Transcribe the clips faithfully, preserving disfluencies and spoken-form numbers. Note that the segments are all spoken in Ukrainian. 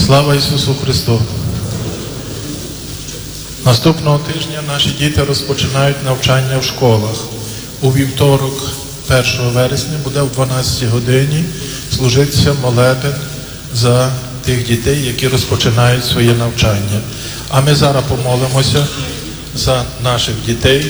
Слава Ісусу Христу! Наступного тижня наші діти розпочинають навчання в школах. У вівторок, першого вересня, буде в дванадцятій годині служитися молебен за тих дітей, які розпочинають своє навчання. А ми зараз помолимося за наших дітей.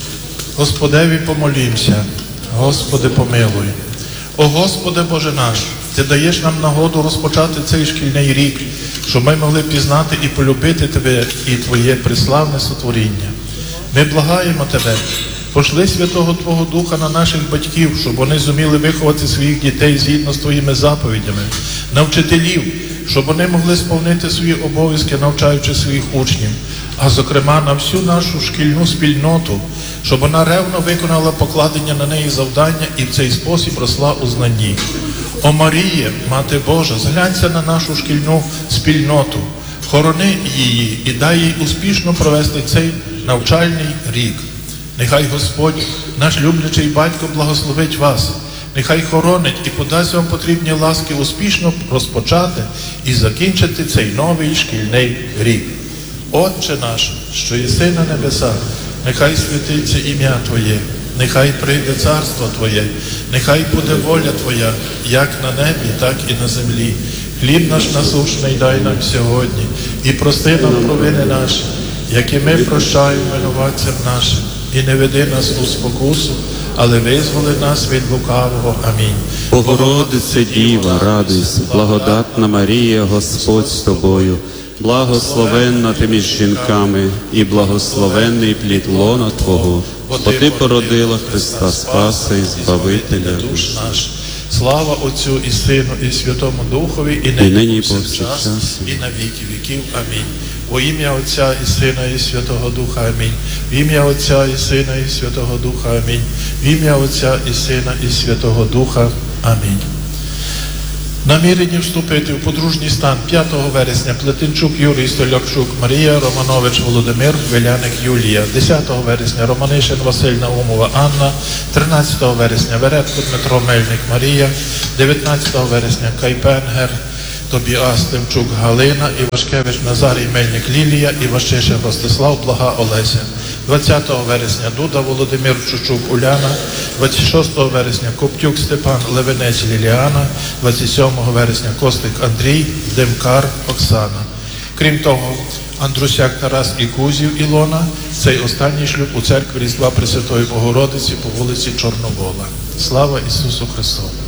Господеві помолімся. Господи, помилуй. О Господи Боже наш, Ти даєш нам нагоду розпочати цей шкільний рік, щоб ми могли пізнати і полюбити Тебе і Твоє преславне сотворіння. Ми благаємо Тебе, пошли Святого Твого Духа на наших батьків, щоб вони зуміли виховати своїх дітей згідно з Твоїми заповідями, на вчителів, щоб вони могли сповнити свої обов'язки, навчаючи своїх учнів, а зокрема на всю нашу шкільну спільноту, щоб вона ревно виконала покладення на неї завдання і в цей спосіб росла у знанні. О Маріє, Мати Божа, зглянься на нашу шкільну спільноту, хорони її і дай їй успішно провести цей навчальний рік. Нехай Господь, наш люблячий Батько, благословить вас. Нехай хоронить і подасть вам потрібні ласки успішно розпочати і закінчити цей новий шкільний рік. Отче наш, що єси на небесах, нехай святиться ім'я Твоє, нехай прийде царство Твоє, нехай буде воля Твоя, як на небі, так і на землі. Хліб наш насущний дай нам сьогодні, і прости нам провини наші, які ми прощаємо винуватцям нашим, і не веди нас у спокусу, але визволи нас від лукавого. Амінь. Богородице Діва, радуйся, благодатна Марія, Господь з тобою, благословенна ти між жінками, і благословенний плід лона Твого, бо Ти породила Христа Спаса і Збавителя душ наших. Слава Отцю і Сину, і Святому Духові, і нині і повсякчас, і на віки віків. Амінь. Во ім'я Отця і Сина, і Святого Духа. Амінь. В ім'я Отця і Сина, і Святого Духа. Амінь. В ім'я Отця і Сина, і Святого Духа. Амінь. Намірені вступити в подружній стан п'ятого вересня Плетенчук Юрій, Столярчук Марія, Романович Володимир, Веляник Юлія. десятого вересня Романишин Василь, Наумова Анна. тринадцятого вересня Веретко Дмитро, Мельник Марія. дев'ятнадцятого вересня Кайпенгер Тобіас, Тимчук Галина, Івашкевич Назарій, Мельник Лілія, Івашишин Ростислав, Блага Олеся. двадцятого вересня Дуда Володимир, Чучук Уляна. двадцять шостого вересня Коптюк Степан, Левенець Ліліана. двадцять сьомого вересня Костик Андрій, Демкар Оксана. Крім того, Андрусяк Тарас і Кузів Ілона. Цей останній шлюб у церкві Різдва Пресвятої Богородиці по вулиці Чорновола. Слава Ісусу Христу!